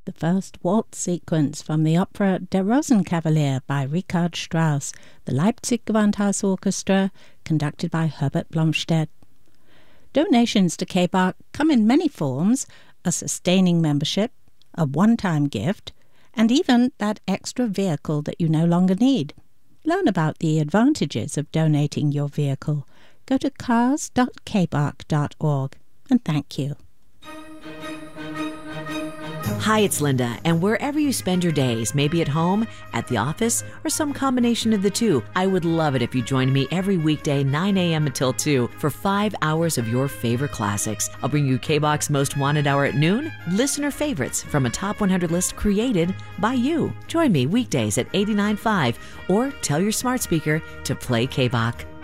the first waltz sequence from the opera Der Rosenkavalier by Richard Strauss, the Leipzig Gewandhaus Orchestra, conducted by Herbert Blomstedt. Donations to K-Bach come in many forms: a sustaining membership, a one-time gift, and even that extra vehicle that you no longer need. Learn about the advantages of donating your vehicle. Go to cars.kbach.org, and thank you. Hi, it's Linda, and wherever you spend your days, maybe at home, at the office, or some combination of the two, I would love it if you joined me every weekday 9 a.m. until 2 for 5 hours of your favorite classics. I'll bring you K-Bach's Most Wanted Hour at noon, listener favorites from a top 100 list created by you. Join me weekdays at 89.5 or tell your smart speaker to play K-Bach.